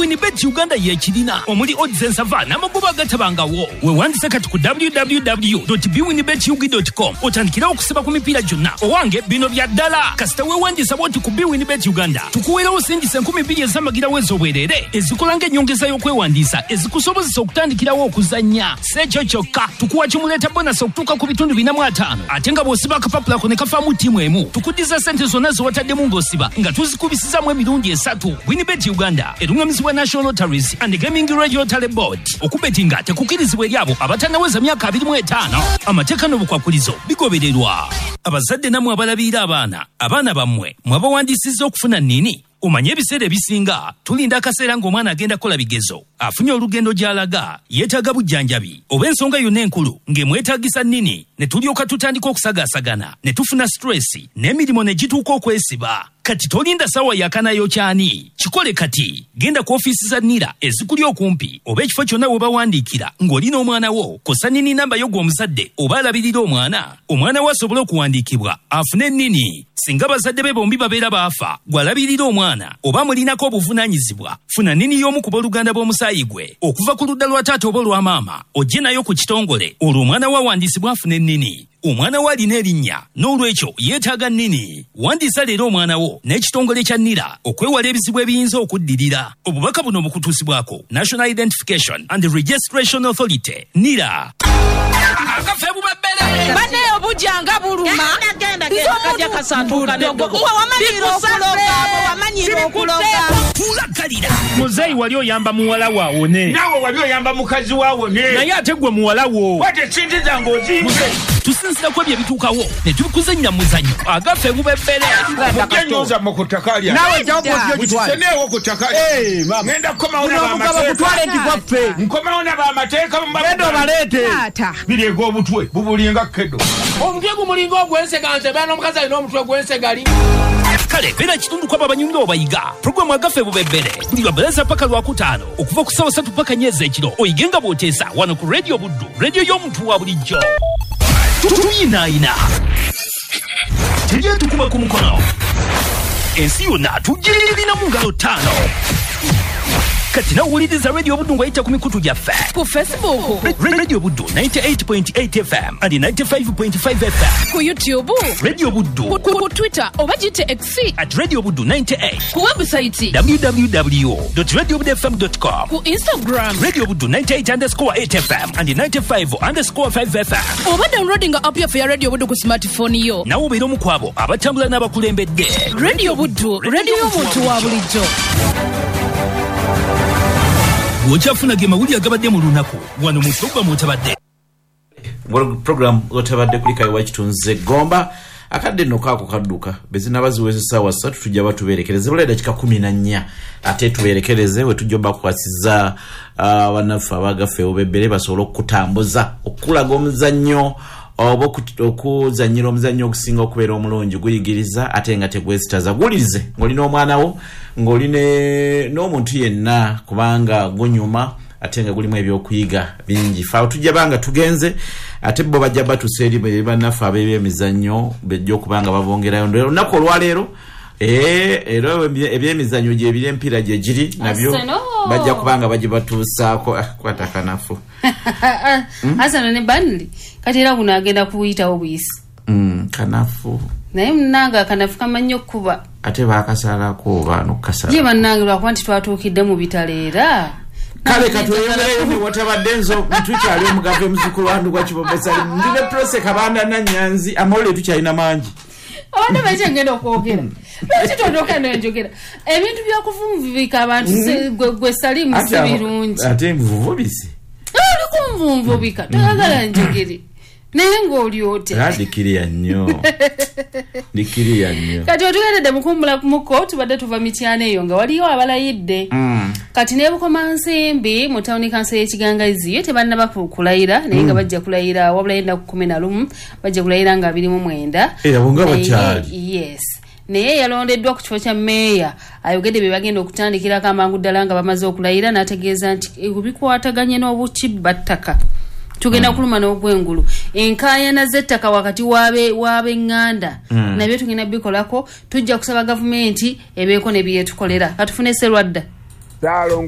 Winibet Uganda yekirina omuli odds ensava n'amagoba agatabangawo. Weewandise kati ku www.bwinibetug.com otandikirawo okusiba ku mipiira gyonna. Owange bino bya ddala. Kasita weewandisa bw'oti ku Winibet Uganda tukuweerawo singisa 2,000 ez'amagirawo ez'obwerere ezikola ng'ennyongeza y'okwewandiisa ezikusobozesa okutandikirawo okuzannya. Sekyo kyokka tukuwa kimuleeta bonasi okutuuka ku bitundu 405 ate nga bw'osiba akapapula ko ne kafaamu ttiimu emu tukuddiza ssente zonna zewataddemu ng'osiba nga tuzikubisizaamu emirundi 3. Winibet Uganda erungamizibwa National Lotteries and Gaming Regulatory Board. Okubetinga tekukirizibwa eri abo abatannaweza myaka 25. Amateeka n'obukwakulizo bigobererwa. Abazadde namwe abalabirira abaana bammwe mwabawandiisizza okufuna nnini? Omanye ebiseera ebisinga tulinda akaseera ng'omwana agenda kola bigezo afunye olugendo gy'alaga yeetaaga bujjanjabi oba ensonga yonna enkulu ng'emwetaagisa nnini ne tulyoka tutandika okusagaasagana ne tufuna stress n'emirimu ne gituuka okwesiba. Kati tolinda ssaawa yakanayo kyani. Kikole kati genda ku ofiisi za NIRA ezikuli okumpi oba ekifo kyonna we bawandiikira ng'olina omwana wo kosa nnini namba yo gw'omuzadde oba alabirira omwana we asobole okuwandiikibwa afune nnini. Singa bazadde be bombi babeera baafa gw'alabirira omwana oba mulinako obuvunaanyizibwa funa nnini y'omu ku booluganda bw'omusaayi gwe okuva ku ludda lwa taata oba olwa maama ojje nayo ku kitongole olwo omwana we awandiisibwa afune nnini. Omwana we alina erinnya n'olwekyo yeetaaga nnini. Wandiisa leero omwana wo n'ekitongole kya NIRA okwewala ebizibu ebiyinza okuddirira. Obubaka buno bukutuusibwako National Identification and Registration Authority NIRA. Akafe bubabbere bane obujanga buluma nzomudya kasanduka ndogo wamanyira okuloga tulakalira. Muzeyi wali oyamba muwala waawone nawe wali oyamba mukazi waawone naye ate gwe muwala wo wate kinti zange ozimu tusinzirako ebyo ebituukawo ne tubikuzannya muzanyo agafe bubebbere mugenyoza mu kutakalya nawe mukiseneewo kutakalya ngenda nkomawo n'abamateeka baleete biriega obutwe bubulinga kedo omutwe gumulinga ogwenseganse bana omukazi alina omutwe gwensegali. Kale beera kitundu kwabo abanyumira obayiga puroguramu agafe bubebbere buli lwabaleza paka lwakutaano okuva ku ssaawa 3 paka nnyezi ekiro oyigenga bw'oteesa wano ku Radio Buddu, rediyo y'omuntu wa bulijjo. Tuyinaayina teryetukuba ku mukono ensi yonna tugirina mu ngalo 5. Kati nawuliriza Radio Buddu ng'ayita ku mikutu gyaffe ku Facebook Radio Buddu 98.8 FM and 95.5 FM ku YouTube Radio Buddu ku Twitter oba gite X at Radio Buddu 98 ku website www.radiobudfm.com ku Instagram Radio Buddu 98_8 FM and 95_5 FM oba downloading app ya Radio Buddu ku smartphone yo. nawe obeera omu ku abo abatambula n'abakulembedde. Radio Buddu, radio y'omuntu wa bulijjo. Bw'okyafuna ge mawulire agabadde mu lunaku wano mu puroguramu otabadde. Program otabadde kulikayo wakitunze gomba akadde nno kaako kadduka bezinabaziweze ssaawa 3 tujja batubeerekereze bula dakika 14 ate tubeerekereze we tujja bakwasiza bannaffe abagafe obebbere basobola okutambuza okulaga omuzannyo oba okuzannyira omuzannyo okusinga okubeera omulungi guyigiriza ate nga tegwesitaza gulize ng'olina omwana wo ng'oline n'omuntu yenna kubanga gunyuma ate nga gulimu ebyokuyiga bingi. Faawo tujja banga tugenze ate bo bajja batuseeri bannaffe ab'ebyemizannyo bejja okubanga babongerayo olunaku olwaleero era ebyemizannyo gye ebiri empira gye giri nabyo bajja kubanga bajja batuusaako kwata kanafu Asano ne banli kati era kuno agenda kuyitawo buyisi kanafu naye munanga kanafu kamanyi okuba ate baakasalako oba n'okukasala ye bannange lwakuba nti twatuukidde mu bitaleera kale katweyogereyo ne watabadde nzo tukyali omugave muzukulu wandu gwa Kibobesali ndine prose kabanda na Nyanzi amawulire tukyalina mangi abantu bachengenda okwogera lwaki nenjogera ebintu byakuvumvubika abantu gwe Salimu si birungi ate envuvubisi likumvumvubika tagala njogere naye ng'oli ote dikiriya nnyo kati otugeredde mukumbula muko tubadde tuva mityana eyo nga waliyo abalayidde kati n'ebukomansimbi mu tawuni kanso y'ekigangazi yo tebannaba kulayira naye nga bajja kulayira wabula yenda ku 11 bajja kulayira nga 29 era bonga bakyali yes naye yalondeddwa ku kifo kya meeya ayogedde bye bagenda okutandikirako amangu ddala nga bamaze okulayira n'ategeeza nti bikwataganye n'obukibbattaka tugenda kuluma n'ogwengulu enkaayana z'ettaka wakati w'ab'eŋŋanda nabyo tugenda bikolako tujja kusaba gavumenti ebeeko ne byetukolera katufune Serwadda